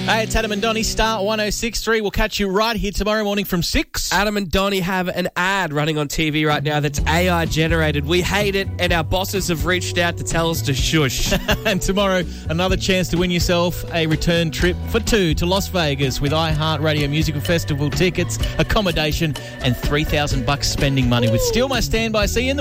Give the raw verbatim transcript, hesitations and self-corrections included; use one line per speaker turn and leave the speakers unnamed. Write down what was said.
Hey, it's Adam and Donnie, Star one oh six point three. We'll catch you right here tomorrow morning from six.
Adam and Donnie have an ad running on T V right now that's A I generated. We hate it, and our bosses have reached out to tell us to shush.
And tomorrow, another chance to win yourself a return trip for two to Las Vegas with iHeartRadio Musical Festival tickets, accommodation, and three thousand bucks spending money with Steal My Standby. See you in the